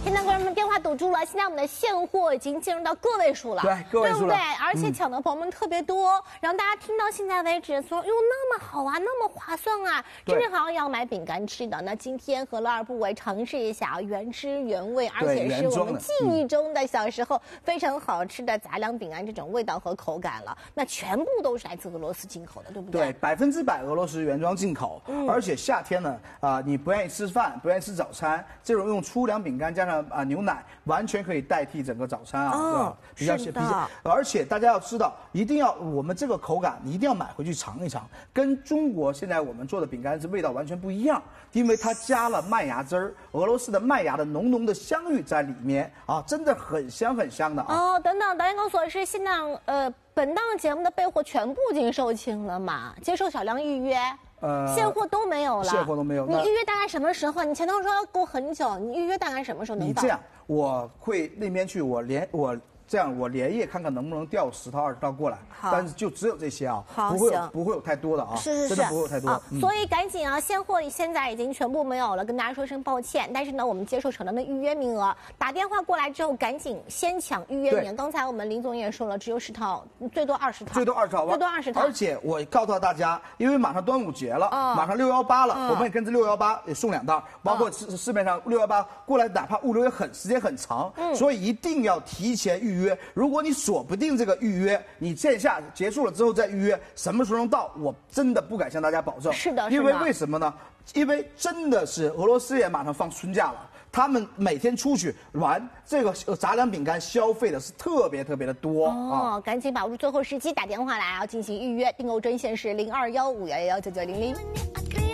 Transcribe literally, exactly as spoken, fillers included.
现在观众们电话堵住了，现在我们的现货已经进入到个位数了， 对，个位数了， 对不对？而且抢的朋友们特别多，嗯、然后大家听到现在为止说，哟，那么好啊，那么划算啊，真正好像要买饼干吃的。那今天何乐而不为，尝试一下原汁原味，而且是我们记忆中的小时候非常好吃的杂粮饼干这种味道和口感了。那全部都是来自俄罗斯进口的，对不对？ 对，百分之百俄罗斯原装进口，嗯、而且夏天呢，啊、呃，你不愿意吃饭，不愿意吃早餐，这种用粗粮饼干加上啊、呃、牛奶，完全可以代替整个早餐啊， 哦、 对吧？比较比较，而且大家要知道，一定要我们这个口感，你一定要买回去尝一尝，跟中国现在我们做的饼干是味道完全不一样，因为它加了麦芽汁儿，俄罗斯的麦芽的浓浓的香芋在里面啊，真的很香很香的啊。 哦，等等，导演告诉我是现在呃。本档节目的备货全部已经售罄了嘛？接受少量预约，呃，现货都没有了， 现货都没有。 你预约大概什么时候？你前头说要够很久，你预约大概什么时候能到？ 你这样，我会那边去，我连我。这样我连夜看看能不能调十套二十套过来，但是就只有这些啊，不会有不会有太多的啊， 是是是， 真的不会有太多、 啊嗯。所以赶紧啊，现货现在已经全部没有了，跟大家说声抱歉。但是呢，我们接受少量的预约名额，打电话过来之后赶紧先抢预约名。刚才我们林总也说了，只有十套，最多二十套， 最多二十套， 最多二十套。 而且我告诉大家，因为马上端午节了，哦、马上六幺八了，嗯、我们也跟着六幺八也送两档，包括市市面上六幺八过来，哪怕物流也很时间很长，嗯、所以一定要提前预约。如果你锁不定这个预约，你线下结束了之后再预约，什么时候能到？我真的不敢向大家保证。 是的， 因为为什么呢？因为真的是俄罗斯也马上放春假了，他们每天出去玩，这个杂粮饼干消费的是特别特别的多。 哦，啊、赶紧把握住最后时机，打电话来啊，进行预约。订购专线是零二幺五幺幺九九零零。